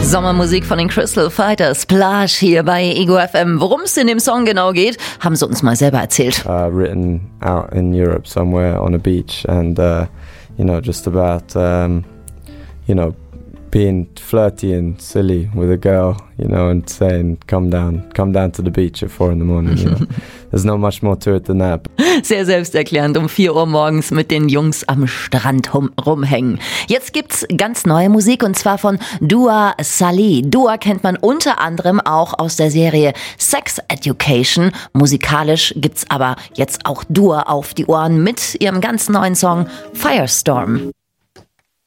Sommermusik von den Crystal Fighters, Splash hier bei Ego FM. Worum es in dem Song genau geht, haben sie uns mal selber erzählt. Written out in Europe somewhere on a beach and, just about, being flirty and silly with a girl, and saying, come down to the beach at 4 a.m. There's not much more to it than that. Sehr selbsterklärend, um 4 Uhr morgens mit den Jungs am Strand rumhängen. Jetzt gibt's ganz neue Musik und zwar von Dua Salih. Dua kennt man unter anderem auch aus der Serie Sex Education. Musikalisch gibt's aber jetzt auch Dua auf die Ohren mit ihrem ganz neuen Song Firestorm.